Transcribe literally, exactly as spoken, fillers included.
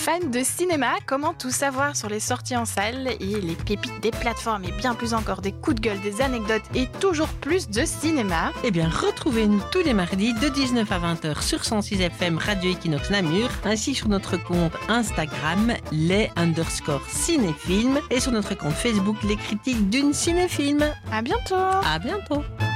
Fan de cinéma, comment tout savoir sur les sorties en salle et les pépites des plateformes et bien plus encore des coups de gueule, des anecdotes et toujours plus de cinéma? Eh bien, retrouvez-nous tous les mardis de dix-neuf à vingt heures sur cent six F M Radio Equinox Namur, ainsi sur notre compte Instagram, les underscore cinéphiles, et sur notre compte Facebook, les critiques d'une cinéfilm. À bientôt! À bientôt!